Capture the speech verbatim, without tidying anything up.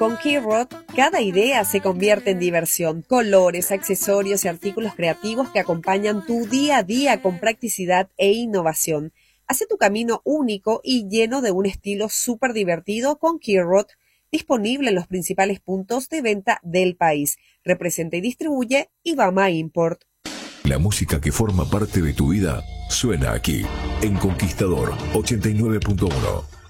Con Kirrod, cada idea se convierte en diversión. Colores, accesorios y artículos creativos que acompañan tu día a día con practicidad e innovación. Hace tu camino único y lleno de un estilo súper divertido con Kirrod, disponible en los principales puntos de venta del país. Representa y distribuye Ibama Import. La música que forma parte de tu vida suena aquí, en Conquistador ochenta y nueve punto uno.